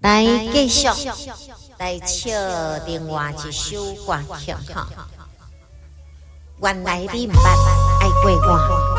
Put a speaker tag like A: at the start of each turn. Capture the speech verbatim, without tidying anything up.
A: 来继续来唱另外一首歌曲哈。原来你毋捌爱过我。